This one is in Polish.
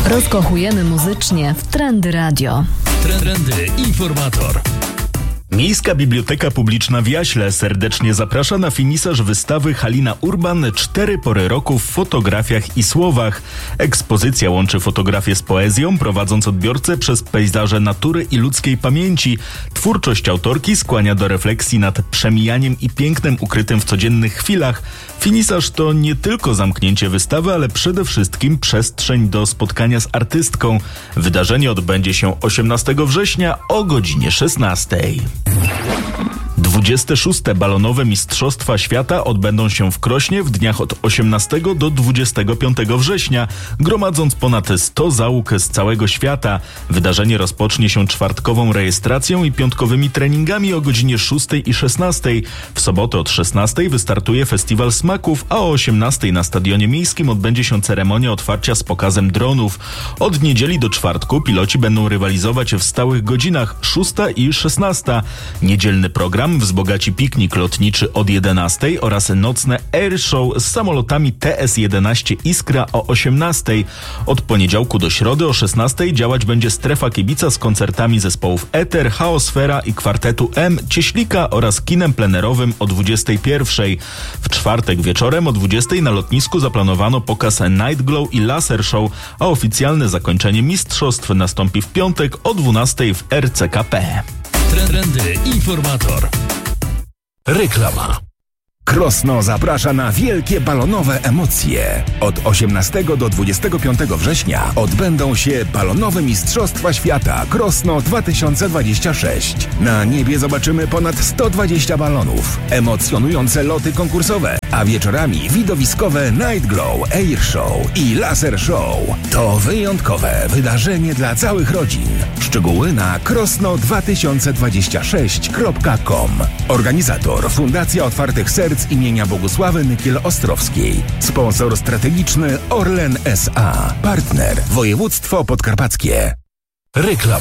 Rozkochujemy muzycznie w Trendy Radio. Trendy Informator. Miejska Biblioteka Publiczna w Jaśle serdecznie zaprasza na finisaż wystawy Halina Urban 4 pory roku w fotografiach i słowach. Ekspozycja łączy fotografię z poezją, prowadząc odbiorcę przez pejzaże natury i ludzkiej pamięci. Twórczość autorki skłania do refleksji nad przemijaniem i pięknem ukrytym w codziennych chwilach. Finisaż to nie tylko zamknięcie wystawy, ale przede wszystkim przestrzeń do spotkania z artystką. Wydarzenie odbędzie się 18 września o godzinie 16. 26. balonowe Mistrzostwa Świata odbędą się w Krośnie w dniach od 18 do 25 września, gromadząc ponad 100 załóg z całego świata. Wydarzenie rozpocznie się czwartkową rejestracją i piątkowymi treningami o godzinie 6 i 16. W sobotę od 16 wystartuje Festiwal Smaków, a o 18 na Stadionie Miejskim odbędzie się ceremonia otwarcia z pokazem dronów. Od niedzieli do czwartku piloci będą rywalizować w stałych godzinach 6 i 16. Niedzielny program wzbogaci piknik lotniczy od 11 oraz nocne air show z samolotami TS-11 Iskra o 18. Od poniedziałku do środy o 16 działać będzie strefa kibica z koncertami zespołów Eter, Chaosfera i kwartetu M, Cieślika oraz kinem plenerowym o 21. W czwartek wieczorem o 20 na lotnisku zaplanowano pokaz Night Glow i Laser Show, a oficjalne zakończenie mistrzostw nastąpi w piątek o 12 w RCKP. Trendy Informator. Reklama. Krosno zaprasza na wielkie balonowe emocje. Od 18 do 25 września odbędą się balonowe Mistrzostwa Świata Krosno 2026. Na niebie zobaczymy ponad 120 balonów, emocjonujące loty konkursowe, a wieczorami widowiskowe Night Glow, Air Show i Laser Show. To wyjątkowe wydarzenie dla całych rodzin. Szczegóły na krosno2026.com. Organizator Fundacja Otwartych Serc imienia Bogusławy Nykiel-Ostrowskiej. Sponsor strategiczny Orlen S.A. Partner Województwo Podkarpackie. Reklama.